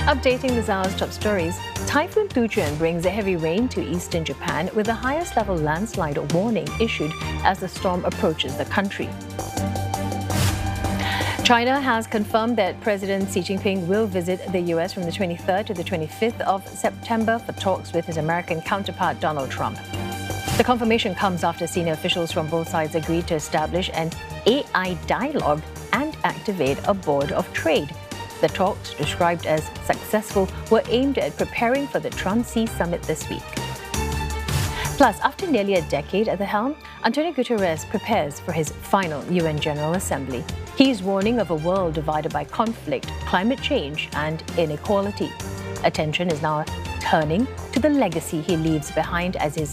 Updating this hour's top stories, Typhoon Tuchun brings a heavy rain to eastern Japan with the highest level landslide warning issued as the storm approaches the country. China has confirmed that President Xi Jinping will visit the US from the 23rd to the 25th of September for talks with his American counterpart Donald Trump. The confirmation comes after senior officials from both sides agreed to establish an AI dialogue and activate a board of trade. The talks, described as successful, were aimed at preparing for the Trump-Xi summit this week. Plus, after nearly a decade at the helm, Antonio Guterres prepares for his final UN General Assembly. He's warning of a world divided by conflict, climate change, and inequality. Attention is now turning to the legacy he leaves behind as his